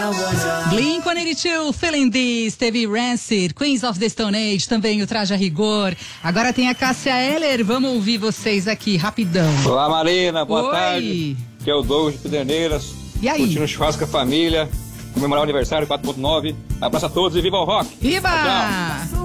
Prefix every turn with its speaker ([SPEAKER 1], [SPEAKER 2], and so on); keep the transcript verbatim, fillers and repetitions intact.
[SPEAKER 1] Blink one eighty-two, Feeling This, teve Rancid, Queens of the Stone Age, também o Traje a Rigor. Agora tem a Cássia Eller, vamos ouvir vocês aqui, rapidão.
[SPEAKER 2] Olá Marina, boa
[SPEAKER 1] Oi.
[SPEAKER 2] tarde. Aqui é o Douglas de Pederneiras.
[SPEAKER 1] E aí?
[SPEAKER 2] Curtindo churrasco com a família, comemorar o aniversário quatro ponto nove. Abraço a todos e viva o rock!
[SPEAKER 1] Viva!
[SPEAKER 2] Tchau.